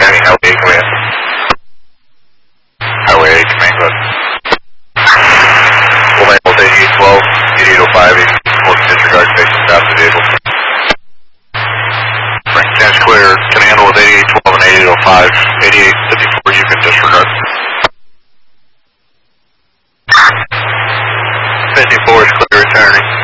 Miami, Highway 8, command. Highway 8, command, go ahead. We'll handle 8812, 8805, 84 disregard, station stop the vehicle. Frank 10's clear, can handle with 8812 and 8805, 8854 you can disregard. 54 is clear, returning.